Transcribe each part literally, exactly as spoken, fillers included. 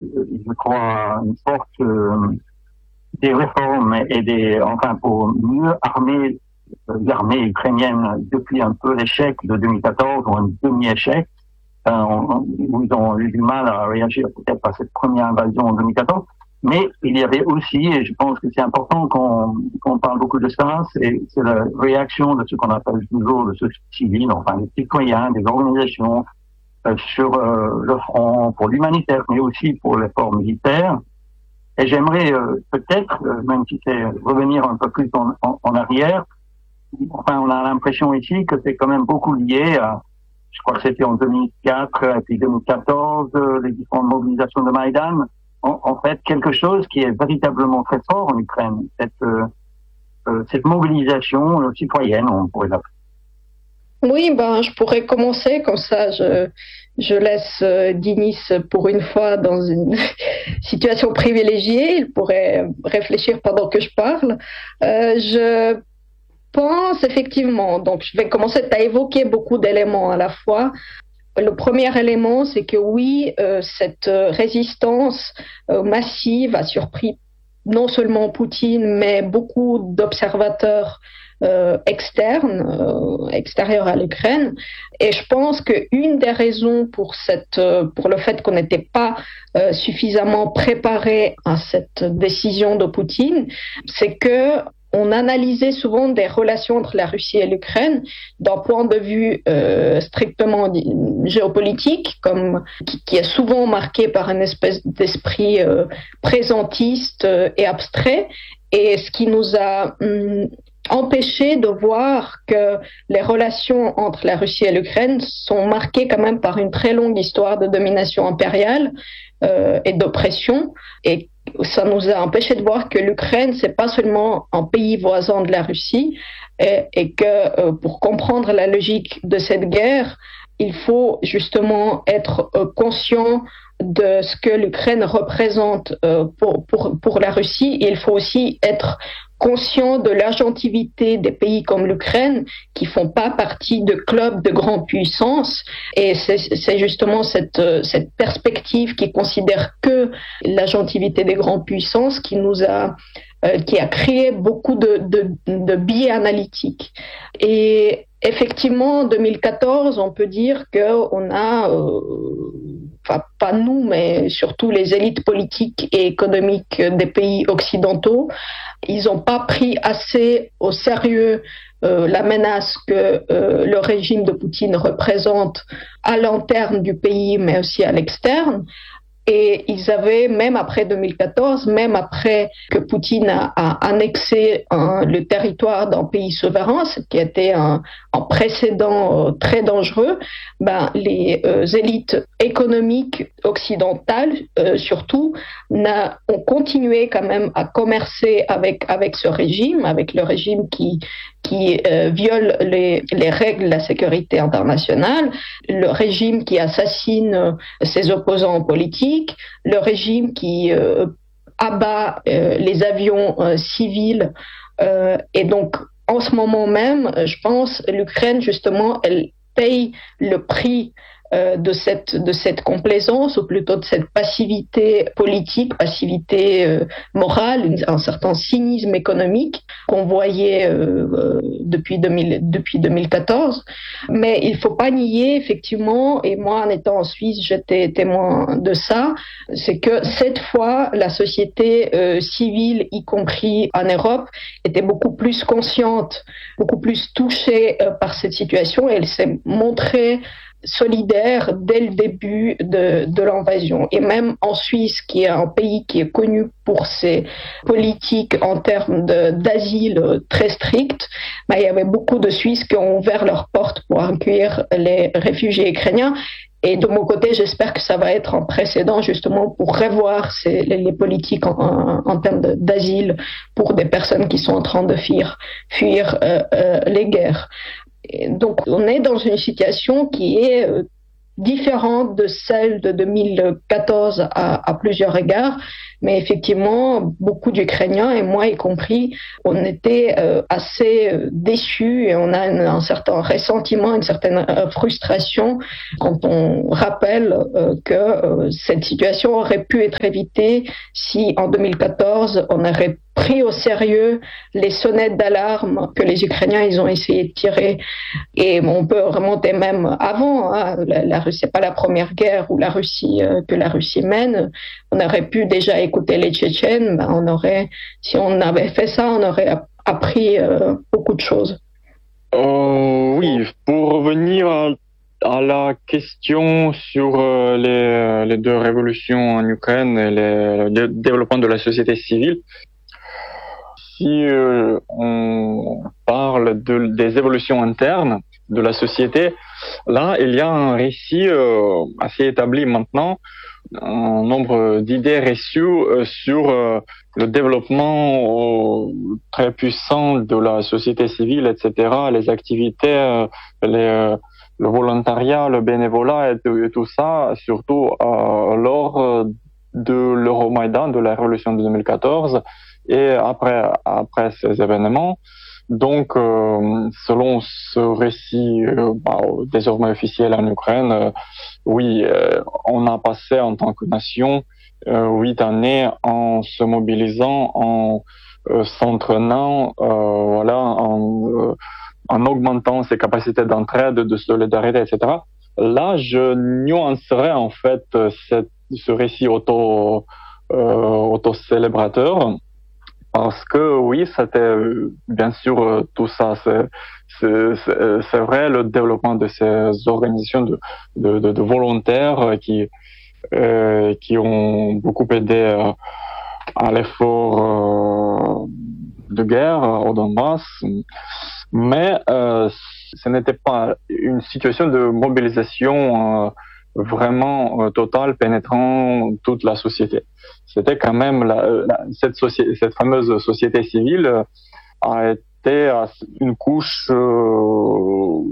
je crois, une sorte euh, des réformes et des, enfin, pour mieux armer l'armée ukrainienne depuis un peu l'échec de deux mille quatorze ou un demi-échec, euh, où ils ont eu du mal à réagir peut-être à cette première invasion en deux mille quatorze. Mais il y avait aussi, et je pense que c'est important qu'on, qu'on parle beaucoup de ça, c'est, c'est la réaction de ce qu'on appelle toujours de ceux civils, enfin des citoyens, des organisations euh, sur euh, le front pour l'humanitaire, mais aussi pour l'effort militaire. Et j'aimerais euh, peut-être, euh, même si c'est revenir un peu plus en, en, en arrière, enfin on a l'impression ici que c'est quand même beaucoup lié à, je crois que c'était en deux mille quatre et puis deux mille quatorze, euh, les différentes mobilisations de Maïdan. En, en fait, quelque chose qui est véritablement très fort en Ukraine, cette, euh, euh, cette mobilisation euh, citoyenne, on pourrait l'appeler. Oui, ben, je pourrais commencer comme ça. Je, je laisse euh, Dinis pour une fois dans une situation privilégiée. Il pourrait réfléchir pendant que je parle. Euh, je pense effectivement, donc je vais commencer, tu as évoqué beaucoup d'éléments à la fois. Le premier élément, c'est que oui, euh, cette résistance euh, massive a surpris non seulement Poutine, mais beaucoup d'observateurs euh, externes, euh, extérieurs à l'Ukraine. Et je pense qu'une des raisons pour, cette, euh, pour le fait qu'on n'était pas euh, suffisamment préparé à cette décision de Poutine, c'est que on analysait souvent des relations entre la Russie et l'Ukraine d'un point de vue euh, strictement géopolitique, comme qui, qui est souvent marqué par une espèce d'esprit euh, présentiste euh, et abstrait, et ce qui nous a hum, empêché de voir que les relations entre la Russie et l'Ukraine sont marquées quand même par une très longue histoire de domination impériale euh, et d'oppression, et ça nous a empêché de voir que l'Ukraine, c'est pas seulement un pays voisin de la Russie, et, et que euh, pour comprendre la logique de cette guerre, il faut justement être euh, conscient de ce que l'Ukraine représente euh, pour, pour, pour la Russie. Et il faut aussi être conscient de l'agentivité des pays comme l'Ukraine qui font pas partie de clubs de grandes puissances. Et c'est, c'est justement cette, cette perspective qui considère que l'agentivité des grandes puissances qui nous a, euh, qui a créé beaucoup de, de, de biais analytiques. Et effectivement, en deux mille quatorze, on peut dire qu'on a, euh, enfin pas nous, mais surtout les élites politiques et économiques des pays occidentaux, ils n'ont pas pris assez au sérieux euh, la menace que euh, le régime de Poutine représente à l'interne du pays, mais aussi à l'externe. Et ils avaient, même après deux mille quatorze, même après que Poutine a, a annexé un, le territoire d'un pays souverain, ce qui était un, un précédent euh, très dangereux, ben, les euh, élites économiques occidentales, euh, surtout, n'a, ont continué quand même à commercer avec, avec ce régime, avec le régime qui, qui euh, viole les, les règles de la sécurité internationale, le régime qui assassine euh, ses opposants politiques, le régime qui euh, abat euh, les avions euh, civils. Euh, et donc, en ce moment même, je pense, l'Ukraine, justement, elle paye le prix euh, de cette de cette complaisance, ou plutôt de cette passivité politique, passivité euh, morale, une, un certain cynisme économique qu'on voyait euh, depuis deux mille, depuis deux mille quatorze. Mais il faut pas nier, effectivement, et moi en étant en Suisse, j'étais témoin de ça, c'est que cette fois la société euh, civile, y compris en Europe, était beaucoup plus consciente, beaucoup plus touchée euh, par cette situation, et elle s'est montrée solidaire dès le début de, de l'invasion. Et même en Suisse, qui est un pays qui est connu pour ses politiques en termes de, d'asile très strictes, bah, il y avait beaucoup de Suisses qui ont ouvert leurs portes pour accueillir les réfugiés ukrainiens. Et de mon côté, j'espère que ça va être un précédent justement pour revoir ces, les, les politiques en, en, en termes de, d'asile pour des personnes qui sont en train de fuir, fuir euh, euh, les guerres. Donc, on est dans une situation qui est différente de celle de deux mille quatorze à, à plusieurs égards, mais effectivement, beaucoup d'Ukrainiens, et moi y compris, on était euh, assez déçus et on a un, un certain ressentiment, une certaine frustration quand on rappelle euh, que euh, cette situation aurait pu être évitée si en deux mille quatorze on aurait pris au sérieux les sonnettes d'alarme que les Ukrainiens ils ont essayé de tirer. Et on peut remonter même avant. Hein. La, la Russie, c'est pas la première guerre où la Russie euh, que la Russie mène. On aurait pu déjà écouter les Tchétchènes. Ben on aurait, si on avait fait ça, on aurait appris euh, beaucoup de choses. Euh, oui, pour revenir à, à la question sur euh, les, les deux révolutions en Ukraine et les, le développement de la société civile. Si euh, on parle de, des évolutions internes de la société, là, il y a un récit euh, assez établi maintenant, un nombre d'idées reçues euh, sur euh, le développement euh, très puissant de la société civile, et cetera, les activités, euh, les, euh, le volontariat, le bénévolat et tout, et tout ça, surtout euh, lors de l'Euromaïdan, de la révolution de deux mille quatorze, et après, après ces événements. Donc, euh, selon ce récit euh, bah, désormais officiel en Ukraine, euh, oui, euh, on a passé en tant que nation euh, huit années en se mobilisant, en euh, s'entraînant, euh, voilà, en, euh, en augmentant ses capacités d'entraide, de solidarité, et cetera. Là, je nuancerais en fait cette, ce récit auto euh, auto-célébrateur. Parce que oui, c'était bien sûr tout ça, c'est, c'est, c'est vrai le développement de ces organisations de, de, de, de volontaires qui euh, qui ont beaucoup aidé à l'effort de guerre au Donbass, mais euh, ce n'était pas une situation de mobilisation euh, vraiment euh, totale, pénétrant toute la société. C'était quand même la, la, cette, société, cette fameuse société civile euh, a été une couche euh,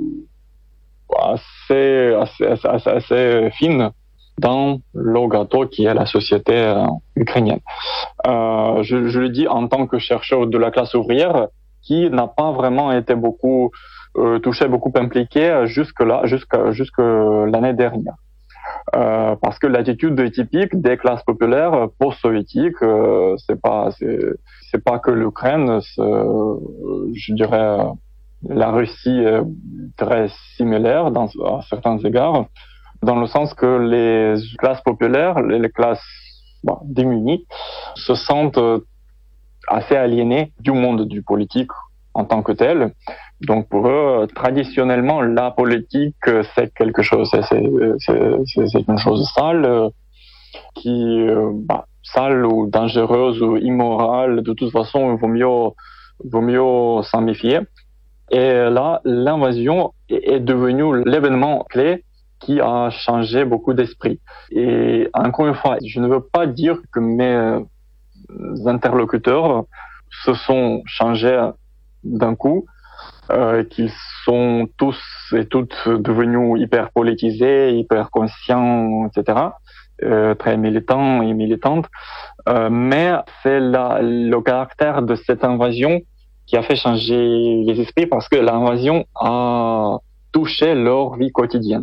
assez, assez, assez, assez fine dans le gâteau qui est la société euh, ukrainienne. Euh, je, je le dis en tant que chercheur de la classe ouvrière qui n'a pas vraiment été beaucoup euh, touché, beaucoup impliqué jusque-là, jusqu'à jusque l'année dernière. Euh, parce que l'attitude typique des classes populaires post-soviétiques, euh, c'est pas, c'est, c'est pas que l'Ukraine, c'est, je dirais, la Russie est très similaire dans, à certains égards, dans le sens que les classes populaires, les classes bon, démunies, se sentent assez aliénées du monde du politique en tant que tel. Donc pour eux, traditionnellement, la politique, c'est quelque chose, c'est, c'est, c'est, c'est une chose sale, qui, bah, sale ou dangereuse ou immorale. De toute façon, il vaut mieux, vaut mieux s'en méfier. Et là, l'invasion est devenue l'événement clé qui a changé beaucoup d'esprit. Et encore une fois, je ne veux pas dire que mes interlocuteurs se sont changés d'un coup, euh, qu'ils sont tous et toutes devenus hyper politisés, hyper conscients, et cetera, euh, très militants et militantes. Euh, mais c'est la, le caractère de cette invasion qui a fait changer les esprits parce que l'invasion a touché leur vie quotidienne.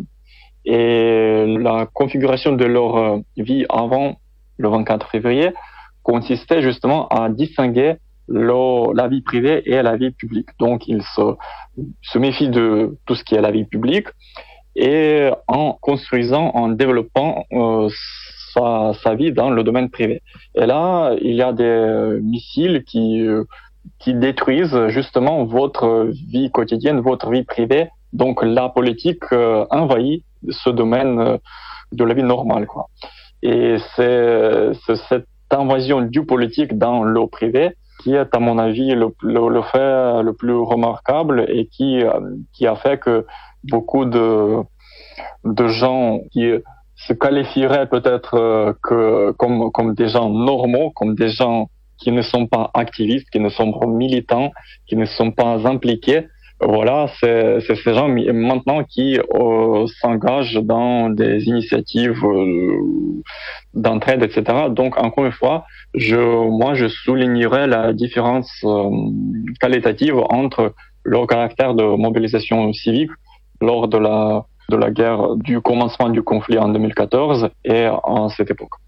Et la configuration de leur vie avant le vingt-quatre février consistait justement à distinguer le, la vie privée et la vie publique. Donc, ils se, se méfient de tout ce qui est la vie publique et en construisant, en développant euh, sa, sa vie dans le domaine privé. Et là, il y a des missiles qui, qui détruisent justement votre vie quotidienne, votre vie privée. Donc, la politique euh, envahit ce domaine euh, de la vie normale, quoi. Et c'est, c'est cette invasion du politique dans le privé qui est, à mon avis, le, le, le fait le plus remarquable et qui, qui a fait que beaucoup de, de gens qui se qualifieraient peut-être que, comme, comme des gens normaux, comme des gens qui ne sont pas activistes, qui ne sont pas militants, qui ne sont pas impliqués, Voilà, c'est, c'est ces gens maintenant qui euh, s'engagent dans des initiatives euh, d'entraide, et cetera. Donc, encore une fois, je, moi, je soulignerais la différence euh, qualitative entre le caractère de mobilisation civique lors de la, de la guerre, du commencement du conflit en deux mille quatorze et en cette époque.